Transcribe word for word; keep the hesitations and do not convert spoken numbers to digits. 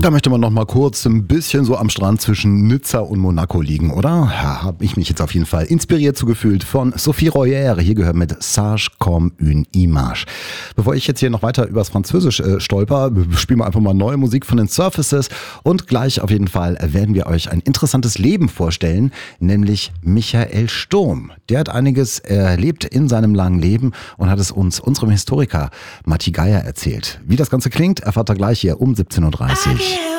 Da möchte man noch mal kurz ein bisschen so am Strand zwischen Nizza und Monaco liegen, oder? Ja, habe ich mich jetzt auf jeden Fall inspiriert zugefühlt von Sophie Royer. Hier gehört mit Sage comme une image. Bevor ich jetzt hier noch weiter übers Französisch äh, stolper, spielen wir einfach mal neue Musik von den Surfaces und gleich auf jeden Fall werden wir euch ein interessantes Leben vorstellen, nämlich Michael Sturm. Der hat einiges erlebt in seinem langen Leben und hat es uns, unserem Historiker Matti Geier, erzählt. Wie das Ganze klingt, erfahrt ihr gleich hier um siebzehn Uhr dreißig.